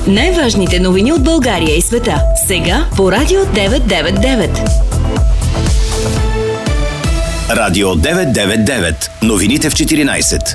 Най-важните новини от България и света. Сега по Радио 999. Радио 999. Новините в 14.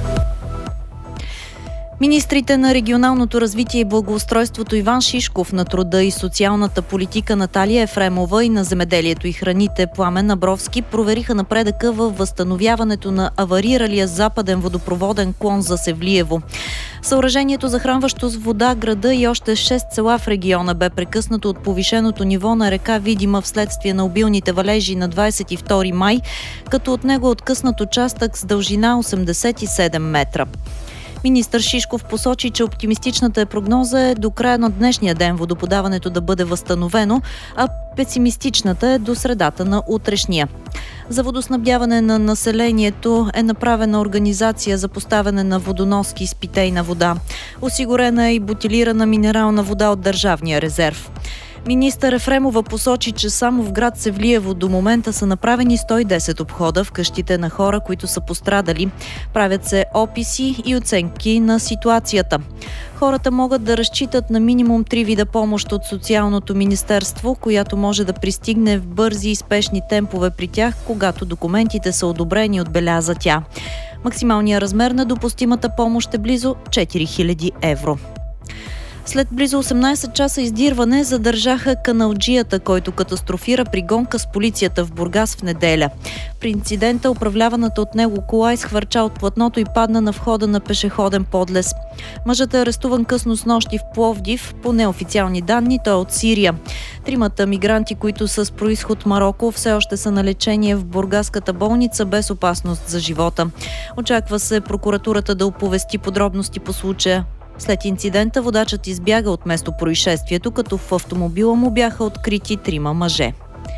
Министрите на регионалното развитие и благоустройството Иван Шишков, на труда и социалната политика Наталия Ефремова и на земеделието и храните Пламен Абровски провериха напредъка във възстановяването на авариралия западен водопроводен клон за Севлиево. Съоръжението, захранващо с вода града и още 6 села в региона, бе прекъснато от повишеното ниво на река Видима вследствие на обилните валежи на 22 май, като от него е откъснат участък с дължина 87 метра. Министър Шишков посочи, че оптимистичната прогноза е до края на днешния ден водоподаването да бъде възстановено, а песимистичната е до средата на утрешния. За водоснабдяване на населението е направена организация за поставяне на водоноски с питейна вода. Осигурена е и бутилирана минерална вода от Държавния резерв. Министър Ефремова посочи, че само в град Севлиево до момента са направени 110 обхода в къщите на хора, които са пострадали. Правят се описи и оценки на ситуацията. Хората могат да разчитат на минимум 3 вида помощ от Социалното министерство, която може да пристигне в бързи и спешни темпове при тях, когато документите са одобрени, отбеляза тя. Максималният размер на допустимата помощ е близо 4000 евро. След близо 18 часа издирване задържаха каналджията, който катастрофира при гонка с полицията в Бургас в неделя. При инцидента управляваната от него кола изхвърча от платното и падна на входа на пешеходен подлез. Мъжът е арестуван късно снощи в Пловдив. По неофициални данни той е от Сирия. Тримата мигранти, които са с произход Мароко, все още са на лечение в бургаската болница без опасност за живота. Очаква се прокуратурата да оповести подробности по случая. След инцидента водачът избяга от местопроизшествието, като в автомобила му бяха открити 3 мъже.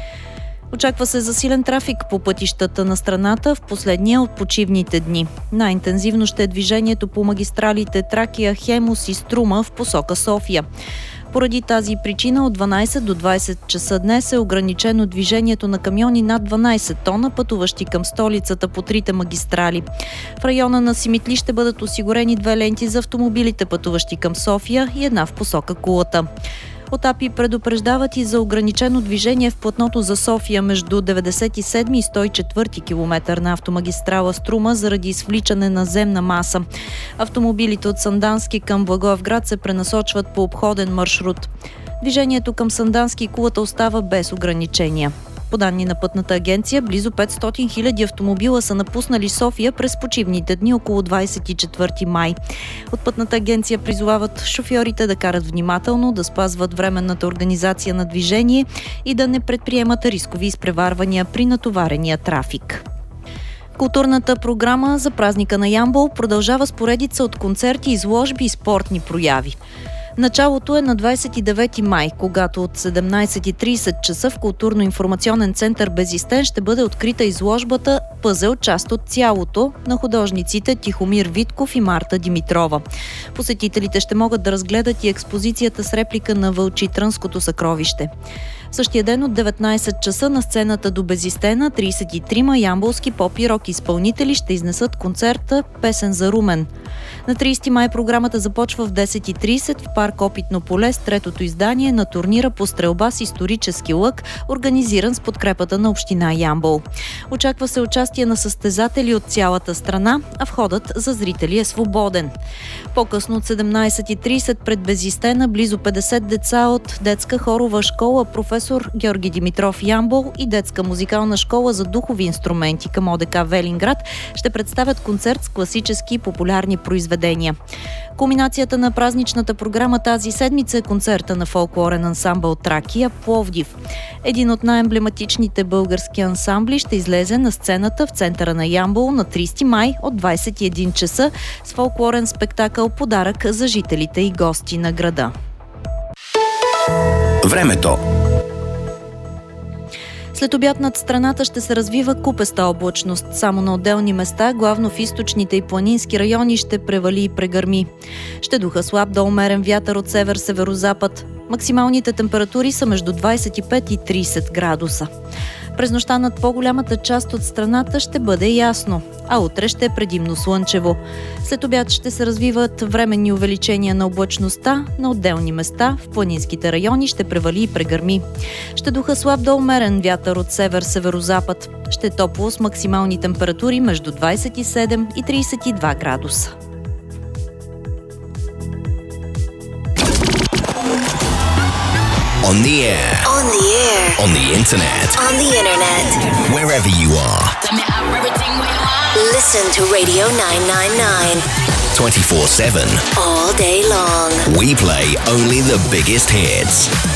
Очаква се засилен трафик по пътищата на страната в последния от почивните дни. Най-интензивно ще е движението по магистралите Тракия, Хемус и Струма в посока София. Поради тази причина от 12 до 20 часа днес е ограничено движението на камиони над 12 тона, пътуващи към столицата по 3 магистрали. В района на Симитли ще бъдат осигурени 2 ленти за автомобилите, пътуващи към София, и една в посока Кулата. От АПИ предупреждават и за ограничено движение в платното за София между 97 и 104 км на автомагистрала Струма заради свличане на земна маса. Автомобилите от Сандански към Благоевград се пренасочват по обходен маршрут. Движението към Сандански и Кулата остава без ограничения. По данни на Пътната агенция, близо 500 000 автомобила са напуснали София през почивните дни около 24 май. От Пътната агенция призовават шофьорите да карат внимателно, да спазват временната организация на движение и да не предприемат рискови изпреварвания при натоварения трафик. Културната програма за празника на Ямбол продължава с поредица от концерти, изложби и спортни прояви. Началото е на 29 май, когато от 17:30 часа в Културно-информационен център Безистен ще бъде открита изложбата "Пъзел, част от цялото" на художниците Тихомир Витков и Марта Димитрова. Посетителите ще могат да разгледат и експозицията с реплика на Вълчитрънското съкровище. Същия ден от 19 часа на сцената до Безистена 33 ямболски поп и рок изпълнители ще изнесат концерта "Песен за Румен". На 30 май програмата започва в 10:30 в парк Опитно поле с третото издание на турнира по стрелба с исторически лък, организиран с подкрепата на община Ямбол. Очаква се участие на състезатели от цялата страна, а входът за зрители е свободен. По-късно от 17:30 пред Безистена близо 50 деца от детска хорова школа "Професор Георги Димитров" Ямбол и детска музикална школа за духови инструменти към ОДК Велинград ще представят концерт с класически и популярни произведения. Кулминацията на празничната програма тази седмица е концерта на фолклорен ансамбъл Тракия Пловдив. Един от най-емблематичните български ансамбли ще излезе на сцената в центъра на Ямбол на 30 май от 21 часа с фолклорен спектакъл "Подарък за жителите и гости на града". Времето. След обяд над страната ще се развива купеста облачност. Само на отделни места, главно в източните и планински райони, ще превали и прегърми. Ще духа слаб до умерен вятър от север-северозапад. Максималните температури са между 25 и 30 градуса. През нощта над по-голямата част от страната ще бъде ясно, а утре ще е предимно слънчево. След обяд ще се развиват временни увеличения на облачността, на отделни места в планинските райони ще превали и прегърми. Ще духа слаб до умерен вятър от север-северозапад. Ще е топло с максимални температури между 27 и 32 градуса. On the air. On the air. On the internet. On the internet. Wherever you are. Listen to Radio 999. 24/7. All day long. We play only the biggest hits.